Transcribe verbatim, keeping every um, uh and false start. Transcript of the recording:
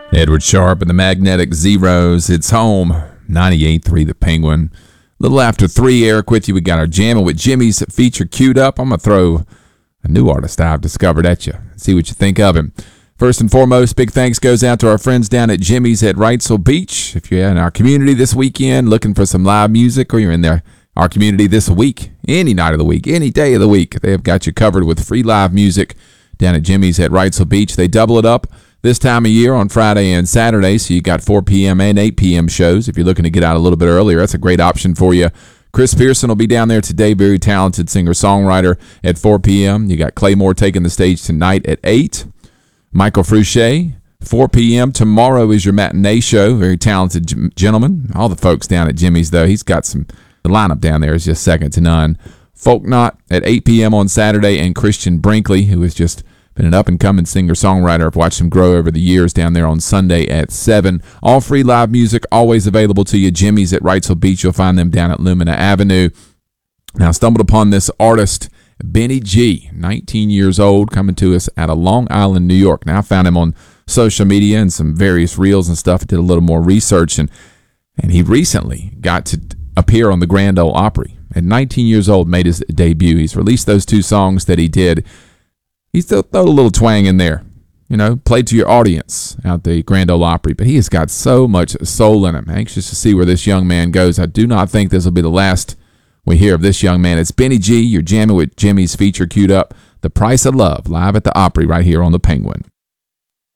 Edward Sharpe and the Magnetic Zeros. It's home. ninety-eight point three The Penguin. A little after three, Eric with you. We got our Jamming with Jimmy's feature queued up. I'm going to throw a new artist I've discovered at you. See what you think of him. First and foremost, big thanks goes out to our friends down at Jimmy's at Wrightsville Beach. If you're in our community this weekend looking for some live music, or you're in there, our community this week, any night of the week, any day of the week, they have got you covered with free live music down at Jimmy's at Wrightsville Beach. They double it up this time of year on Friday and Saturday, so you got four p.m. and eight p.m. shows. If you're looking to get out a little bit earlier, that's a great option for you. Chris Pearson will be down there today, very talented singer-songwriter, at four p.m. You got Claymore taking the stage tonight at eight. Michael Fruchet, four p.m. Tomorrow is your matinee show, very talented g- gentleman. All the folks down at Jimmy's, though, he's got some, the lineup down there is just second to none. Folk Knot at eight p.m. on Saturday, and Christian Brinkley, who has just been an up-and-coming singer-songwriter. I've watched him grow over the years down there on Sunday at seven. All free live music, always available to you. Jimmy's at Wrightsville Beach. You'll find them down at Lumina Avenue. Now, I stumbled upon this artist, Benny G, nineteen years old, coming to us out of Long Island, New York. Now, I found him on social media and some various reels and stuff. I did a little more research, and, and he recently got to appear on the Grand Ole Opry. At nineteen years old, made his debut. He's released those two songs that he did. He still throw a little twang in there, you know, played to your audience at the Grand Ole Opry, but he has got so much soul in him. Anxious to see where this young man goes. I do not think this will be the last we hear of this young man. It's Benny G. You're jamming with Jimmy's feature queued up. The Price of Love, live at the Opry right here on The Penguin.